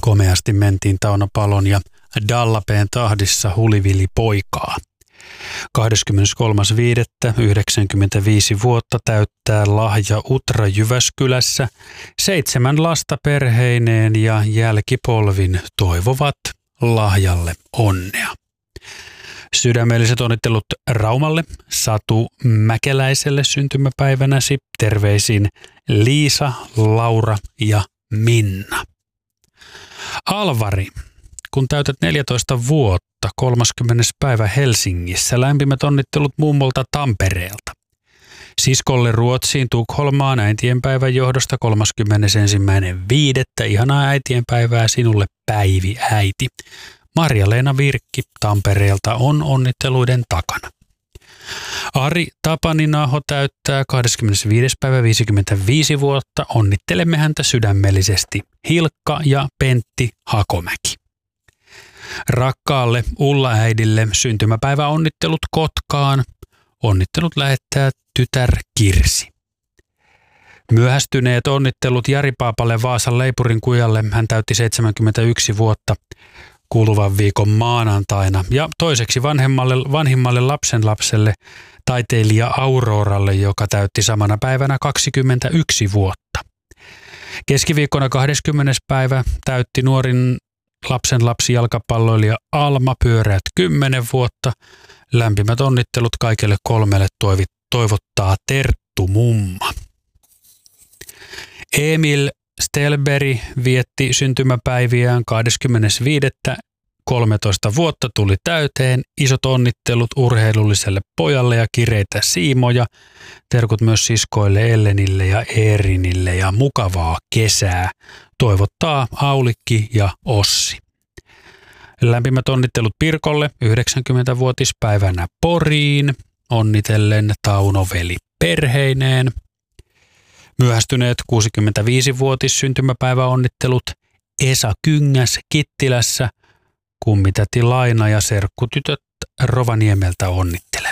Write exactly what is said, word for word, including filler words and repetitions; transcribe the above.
Komeasti mentiin Tauno Palon ja Dallapeen tahdissa Hulivili poikaa. kahdeskymmeneskolmas viidettä yhdeksänkymmentäviisi vuotta täyttää Lahja Utra Jyväskylässä. Seitsemän lasta perheineen ja jälkipolvin toivovat Lahjalle onnea. Sydämelliset onnittelut Raumalle, Satu Mäkeläiselle syntymäpäivänäsi. Terveisin Liisa, Laura ja Minna. Alvari, kun täytät neljätoista vuotta, kolmaskymmenes päivä Helsingissä, lämpimät onnittelut mummolta Tampereelta. Siskolle Ruotsiin Tukholmaan äitienpäivän johdosta kolmaskymmenesensimmäinen viidettä Ihanaa äitienpäivää sinulle, Päivi äiti. Marja-Leena Virkki Tampereelta on onnitteluiden takana. Ari Tapaninaho täyttää kahdeskymmenesviides päivä viisikymmentäviisi vuotta. Onnittelemme häntä sydämellisesti. Hilkka ja Pentti Hakomäki. Rakkaalle Ulla-äidille syntymäpäivä onnittelut Kotkaan. Onnittelut lähettää tytär Kirsi. Myöhästyneet onnittelut Jari Paapalle Vaasan Leipurin kujalle. Hän täytti seitsemänkymmentäyksi vuotta kuluvan viikon maanantaina. Ja toiseksi vanhemmalle, vanhimmalle lapsenlapselle, taiteilija Auroralle, joka täytti samana päivänä kaksikymmentäyksi vuotta. Keskiviikkona kahdeskymmenes päivä täytti nuorin lapsenlapsi jalkapalloilija Alma pyöreät kymmenen vuotta. Lämpimät onnittelut kaikille kolmelle toivottaa Terttu mumma. Emil Stelberg vietti syntymäpäiviään kahdeskymmenes viidettä kolmetoista vuotta tuli täyteen. Isot onnittelut urheilulliselle pojalle ja kireitä siimoja. Terkut myös siskoille Ellenille ja Eerinille ja mukavaa kesää. Toivottaa Aulikki ja Ossi. Lämpimät onnittelut Pirkolle yhdeksänkymmentävuotispäivänä Poriin. Onnitellen Tauno-veli perheineen. Myöhästyneet kuusikymmentäviisivuotis syntymäpäiväonnittelut Esa Kyngäs Kittilässä, kummitäti Laina ja serkkutytöt Rovaniemeltä onnittelevat.